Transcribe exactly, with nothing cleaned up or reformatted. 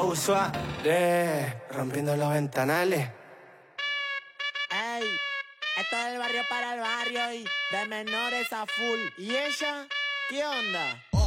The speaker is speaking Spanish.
flow suave, rompiendo los ventanales. Ey, esto es del barrio para el barrio y de menores a full. ¿Y ella? ¿Qué onda?